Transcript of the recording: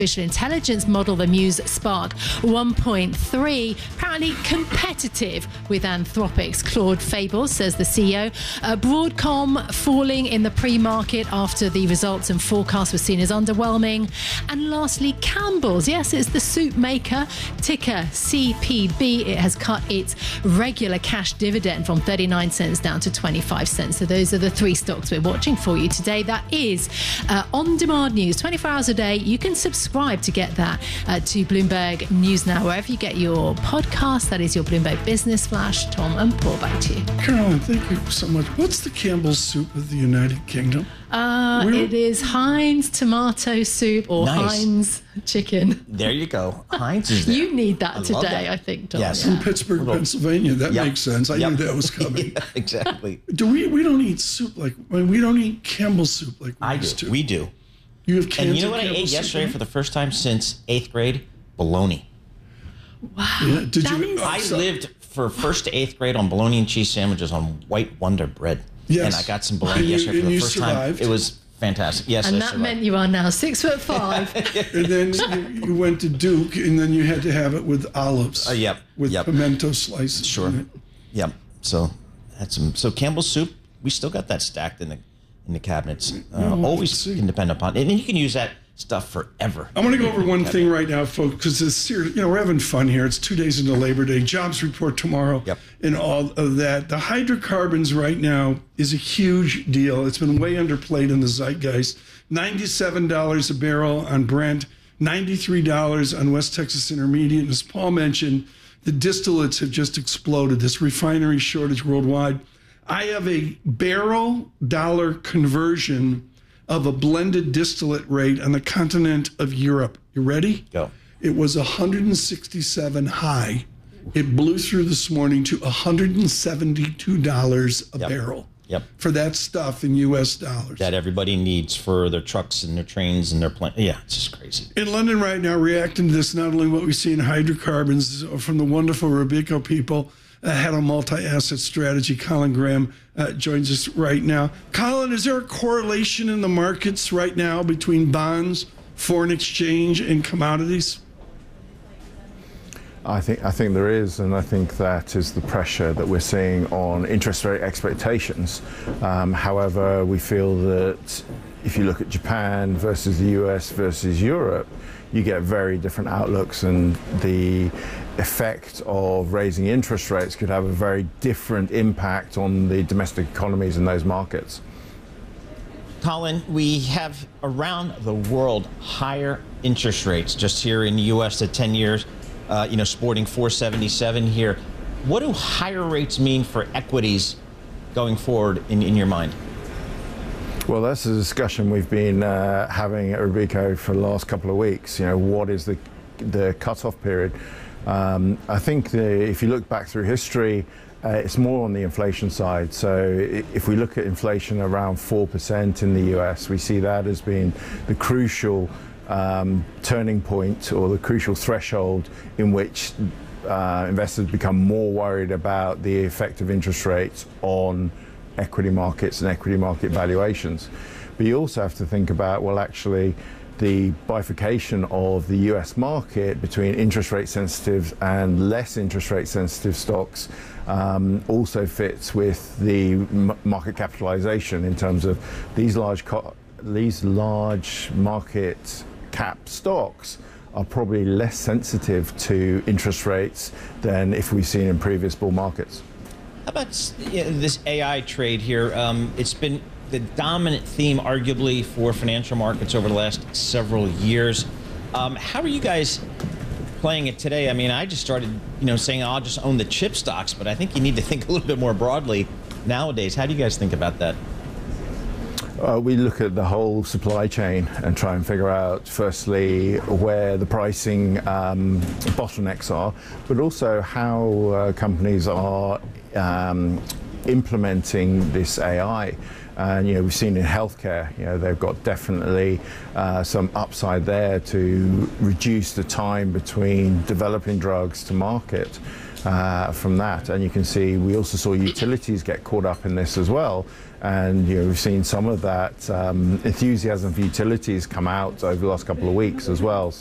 artificial intelligence model, the Muse Spark 1.3, apparently competitive with Anthropic's Claude Fable, says the CEO. Broadcom falling in the pre-market after the results and forecasts were seen as underwhelming. And lastly, Campbell's. Yes, it's the soup maker, ticker CPB. It has cut its regular cash dividend from 39 cents down to 25 cents. So those are the three stocks we're watching for you today. That is on-demand news, 24 hours a day. You can subscribe to get that to Bloomberg News Now, wherever you get your podcast. That is your Bloomberg Business Flash. Tom and Paul, back to you. Caroline, thank you so much. What's the Campbell's soup of the United Kingdom? It is Heinz tomato soup or Heinz chicken. There you go. Heinz is there. You need that today, I think, Tom. Yes. From Pittsburgh, Pennsylvania. That makes sense. I knew that was coming. Yeah, exactly. We don't eat soup like, we don't eat Campbell's soup like we used to. We do. You have cans and you know of what I ate Campbell's yesterday soup? for the first time since 8th grade? Bologna. Wow. Yeah. Did you? I lived for 1st to 8th grade on bologna and cheese sandwiches on White Wonder bread. Yes. And I got some bologna yesterday for the first survived. time. It was fantastic. Yes, And I that survived. meant you are now 6'5". And then you went to Duke, and then you had to have it with olives. Yep. With pimento slices. Sure. in it. Yep. So had some. So Campbell's soup, we still got that stacked in the cabinets. Always can depend upon it, and you can use that stuff forever. I want to go over one thing right now, folks, because it's serious. We're having fun here. It's 2 days into Labor Day, jobs report tomorrow, and all of that. The hydrocarbons right now is a huge deal. It's been way underplayed in the zeitgeist. $97 a barrel on Brent, $93 on West Texas Intermediate. And as Paul mentioned, the distillates have just exploded. This refinery shortage worldwide. I have a barrel dollar conversion of a blended distillate rate on the continent of Europe. You ready? Go. It was 167 high. It blew through this morning to $172 a barrel. Yep. For that stuff in U.S. dollars. That everybody needs for their trucks and their trains and their planes. Yeah, it's just crazy. In London right now, reacting to this, not only what we see in hydrocarbons from the wonderful Robeco people, head of multi-asset strategy, Colin Graham, joins us right now. Colin, is there a correlation in the markets right now between bonds, foreign exchange, and commodities? I think there is, and I think that is the pressure that we're seeing on interest rate expectations. However, we feel that if you look at Japan versus the US versus Europe, you get very different outlooks, and the effect of raising interest rates could have a very different impact on the domestic economies in those markets. Colin, we have around the world higher interest rates. Just here in the U.S., the 10 years, sporting 4.77 here. What do higher rates mean for equities going forward in your mind? Well, that's a discussion we've been having at Robeco for the last couple of weeks. What is the cutoff period? I think if you look back through history, it's more on the inflation side. So if we look at inflation around 4% in the US, we see that as being the crucial turning point, or the crucial threshold in which investors become more worried about the effect of interest rates on equity markets and equity market valuations. But you also have to think about, well, actually, the bifurcation of the US market between interest rate sensitive and less interest rate sensitive stocks also fits with the market capitalization, in terms of these large market cap stocks are probably less sensitive to interest rates than if we've seen in previous bull markets. How about this AI trade here? It's been the dominant theme, arguably, for financial markets over the last several years. How are you guys playing it today? I mean, I just started, saying I'll just own the chip stocks, but I think you need to think a little bit more broadly nowadays. How do you guys think about that? We look at the whole supply chain and try and figure out, firstly, where the pricing bottlenecks are, but also how companies are implementing this AI. And we've seen in healthcare, they've got definitely some upside there to reduce the time between developing drugs to market from that. And you can see we also saw utilities get caught up in this as well. And we've seen some of that enthusiasm for utilities come out over the last couple of weeks as well.